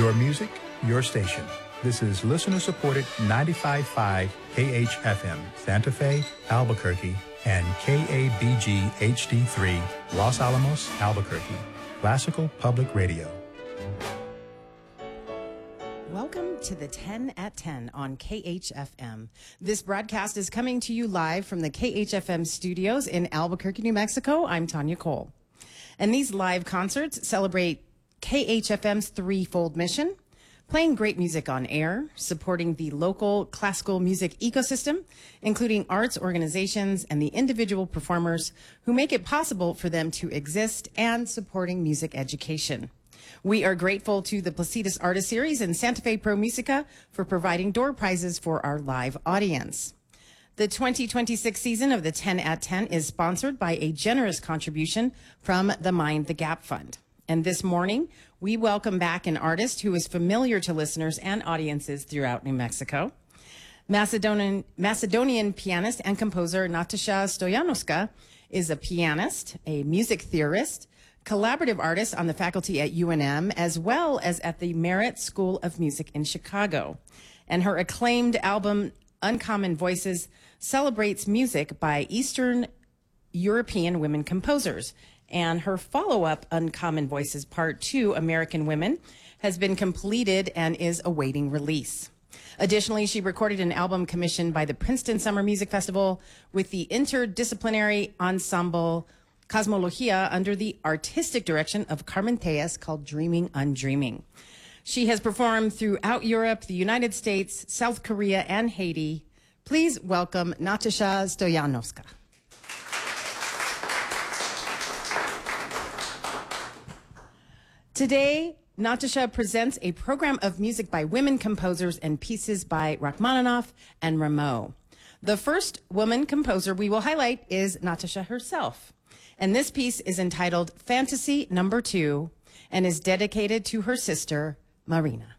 Your music, your station. This is listener-supported 95.5 KHFM, Santa Fe, Albuquerque, and KABG HD3, Los Alamos, Albuquerque. Classical Public Radio. Welcome to the 10 at 10 on KHFM. This broadcast is coming to you live from the KHFM studios in Albuquerque, New Mexico. I'm Tanya Cole. And these live concerts celebrate KHFM's threefold mission: playing great music on air, supporting the local classical music ecosystem, including arts organizations and the individual performers who make it possible for them to exist, and supporting music education. We are grateful to the Placitas Artist Series and Santa Fe Pro Musica for providing door prizes for our live audience. The 2026 season of the 10 at 10 is sponsored by a generous contribution from the Mind the Gap Fund. And this morning, we welcome back an artist who is familiar to listeners and audiences throughout New Mexico. Macedonian pianist and composer Nataša Stojanovska is a pianist, a music theorist, collaborative artist on the faculty at UNM, as well as at the Merit School of Music in Chicago. And her acclaimed album, Uncommon Voices, celebrates music by Eastern European women composers. And her follow-up, Uncommon Voices Part 2, American Women, has been completed and is awaiting release. Additionally, she recorded an album commissioned by the Princeton Summer Music Festival with the interdisciplinary ensemble Cosmologia under the artistic direction of Carmen Tellez, called Dreaming Undreaming. She has performed throughout Europe, the United States, South Korea, and Haiti. Please welcome Nataša Stojanovska. Today, Nataša presents a program of music by women composers and pieces by Rachmaninoff and Rameau. The first woman composer we will highlight is Nataša herself. And this piece is entitled Fantasy Number 2 and is dedicated to her sister, Marina.